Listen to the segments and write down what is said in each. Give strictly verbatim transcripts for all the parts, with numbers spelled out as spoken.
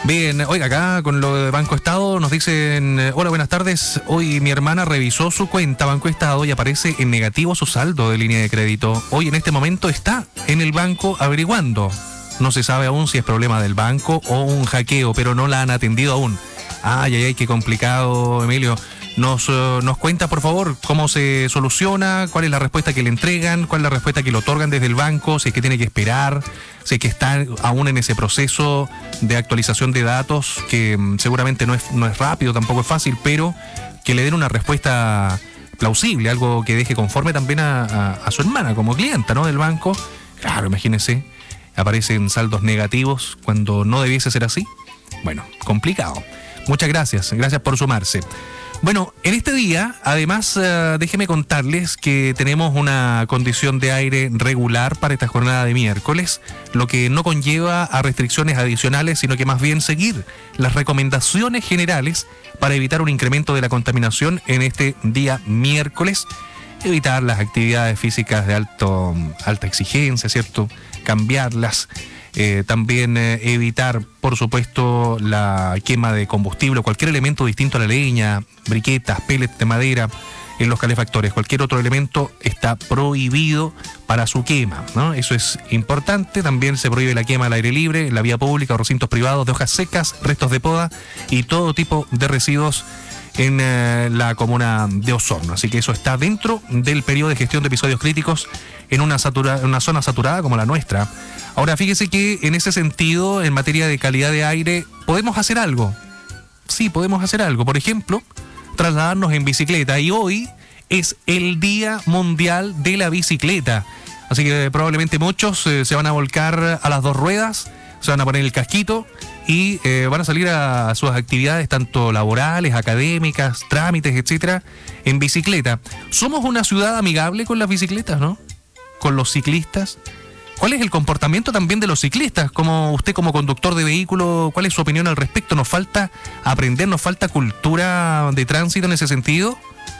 Bien, oiga, acá con lo de Banco Estado nos dicen, hola, buenas tardes, hoy mi hermana revisó su cuenta Banco Estado y aparece en negativo su saldo de línea de crédito. Hoy en este momento está en el banco averiguando. No se sabe aún si es problema del banco o un hackeo, pero no la han atendido aún. Ay, ay, ay, qué complicado, Emilio. Nos, uh, nos cuenta, por favor, cómo se soluciona, cuál es la respuesta que le entregan, cuál es la respuesta que le otorgan desde el banco, si es que tiene que esperar, si es que está aún en ese proceso de actualización de datos, que um, seguramente no es, no es rápido, tampoco es fácil, pero que le den una respuesta plausible, algo que deje conforme también a, a, a su hermana como clienta, ¿no?, del banco. Claro, imagínense, aparecen saldos negativos cuando no debiese ser así. Bueno, complicado. Muchas gracias, gracias por sumarse. Bueno, en este día, además, uh, déjeme contarles que tenemos una condición de aire regular para esta jornada de miércoles, lo que no conlleva a restricciones adicionales, sino que más bien seguir las recomendaciones generales para evitar un incremento de la contaminación en este día miércoles, evitar las actividades físicas de alto, alta exigencia, ¿cierto? Cambiarlas. Eh, también eh, evitar, por supuesto, la quema de combustible o cualquier elemento distinto a la leña, briquetas, pellets de madera en los calefactores. Cualquier otro elemento está prohibido para su quema, ¿no? Eso es importante. También se prohíbe la quema al aire libre, en la vía pública o recintos privados de hojas secas, restos de poda y todo tipo de residuos en eh, la comuna de Osorno. Así que eso está dentro del periodo de gestión de episodios críticos en una, satura, una zona saturada como la nuestra. Ahora, fíjese que en ese sentido, en materia de calidad de aire, podemos hacer algo. Sí, podemos hacer algo. Por ejemplo, trasladarnos en bicicleta. Y hoy es el Día Mundial de la Bicicleta. Así que probablemente muchos eh, se van a volcar a las dos ruedas, se van a poner el casquito y eh, van a salir a, a sus actividades tanto laborales, académicas, trámites, etcétera, en bicicleta. Somos una ciudad amigable con las bicicletas, ¿no? Con los ciclistas. ¿Cuál es el comportamiento también de los ciclistas? Como usted como conductor de vehículo, ¿cuál es su opinión al respecto? ¿Nos falta aprender, nos falta cultura de tránsito en ese sentido?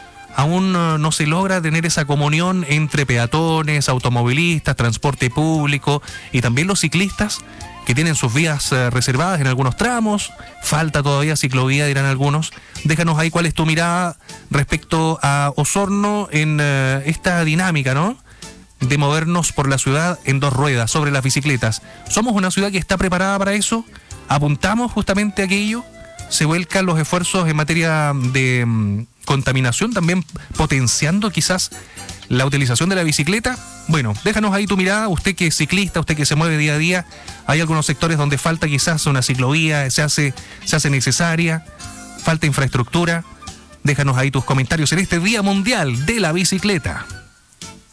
Aún no se logra tener esa comunión entre peatones, automovilistas, transporte público y también los ciclistas que tienen sus vías reservadas en algunos tramos. Falta todavía ciclovía, dirán algunos. Déjanos ahí cuál es tu mirada respecto a Osorno en uh, esta dinámica, ¿no?, de movernos por la ciudad en dos ruedas, sobre las bicicletas. ¿Somos una ciudad que está preparada para eso? ¿Apuntamos justamente a aquello? ¿Se vuelcan los esfuerzos en materia de um, contaminación, también potenciando quizás la utilización de la bicicleta? Bueno, déjanos ahí tu mirada, usted que es ciclista, usted que se mueve día a día. Hay algunos sectores donde falta quizás una ciclovía, se hace, se hace necesaria, falta infraestructura. Déjanos ahí tus comentarios en este Día Mundial de la Bicicleta.